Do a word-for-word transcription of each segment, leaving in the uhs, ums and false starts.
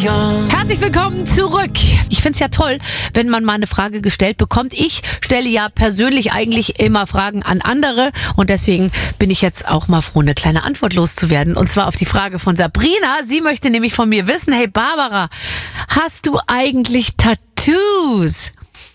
young. Herzlich willkommen zurück. Ich find's ja toll, wenn man mal eine Frage gestellt bekommt. Ich stelle ja persönlich eigentlich immer Fragen an andere und deswegen bin ich jetzt auch mal froh, eine kleine Antwort loszuwerden. Und zwar auf die Frage von Sabrina. Sie möchte nämlich von mir wissen, hey Barbara, hast du eigentlich Tattoos?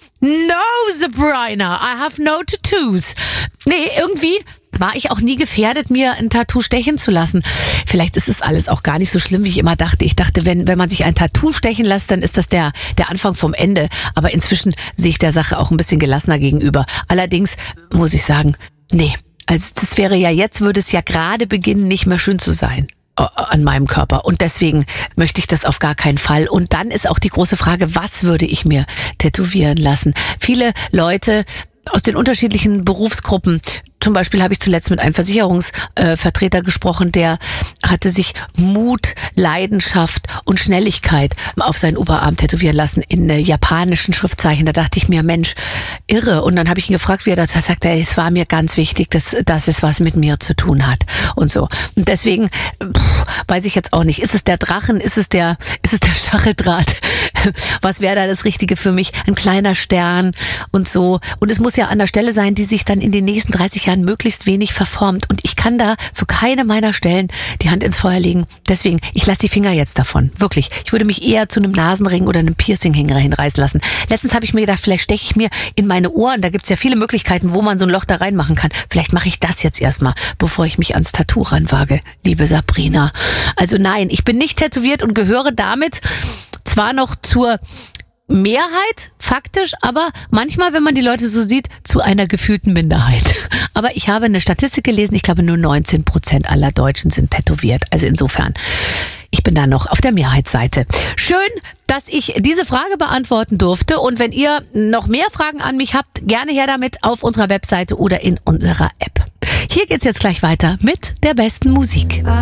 No, Sabrina, I have no tattoos. Nee, irgendwie war ich auch nie gefährdet, mir ein Tattoo stechen zu lassen. Vielleicht ist es alles auch gar nicht so schlimm, wie ich immer dachte. Ich dachte, wenn wenn man sich ein Tattoo stechen lässt, dann ist das der der Anfang vom Ende. Aber inzwischen sehe ich der Sache auch ein bisschen gelassener gegenüber. Allerdings muss ich sagen, nee, also das wäre ja jetzt, würde es ja gerade beginnen, nicht mehr schön zu sein an meinem Körper. Und deswegen möchte ich das auf gar keinen Fall. Und dann ist auch die große Frage, was würde ich mir tätowieren lassen? Viele Leute aus den unterschiedlichen Berufsgruppen, zum Beispiel habe ich zuletzt mit einem Versicherungsvertreter äh, gesprochen, der hatte sich Mut, Leidenschaft und Schnelligkeit auf seinen Oberarm tätowieren lassen in äh, japanischen Schriftzeichen. Da dachte ich mir, Mensch, irre. Und dann habe ich ihn gefragt, wie er das sagt. Er, es war mir ganz wichtig, dass, dass es was mit mir zu tun hat und so. Und deswegen pff, weiß ich jetzt auch nicht, ist es der Drachen, ist es der, ist es der Stacheldraht? Was wäre da das Richtige für mich? Ein kleiner Stern und so. Und es muss ja an der Stelle sein, die sich dann in den nächsten dreißig Jahren möglichst wenig verformt. Und ich kann da für keine meiner Stellen die Hand ins Feuer legen. Deswegen, ich lasse die Finger jetzt davon. Wirklich. Ich würde mich eher zu einem Nasenring oder einem Piercing hinreißen lassen. Letztens habe ich mir gedacht, vielleicht steche ich mir in meine Ohren. Da gibt's ja viele Möglichkeiten, wo man so ein Loch da reinmachen kann. Vielleicht mache ich das jetzt erstmal, bevor ich mich ans Tattoo ranwage, liebe Sabrina. Also nein, ich bin nicht tätowiert und gehöre damit zwar noch zur Mehrheit, faktisch, aber manchmal, wenn man die Leute so sieht, zu einer gefühlten Minderheit. Aber ich habe eine Statistik gelesen, ich glaube nur neunzehn Prozent aller Deutschen sind tätowiert. Also insofern, ich bin da noch auf der Mehrheitsseite. Schön, dass ich diese Frage beantworten durfte. Und wenn ihr noch mehr Fragen an mich habt, gerne her damit auf unserer Webseite oder in unserer App. Hier geht's jetzt gleich weiter mit der besten Musik.